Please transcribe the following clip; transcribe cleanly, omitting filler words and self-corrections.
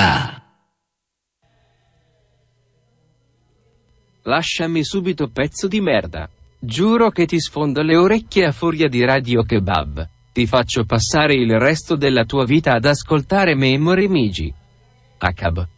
Memoria. Lasciami subito, pezzo di merda. Giuro che ti sfondo le orecchie a furia di radio kebab. Ti faccio passare il resto della tua vita ad ascoltare Memory Migi. Acab.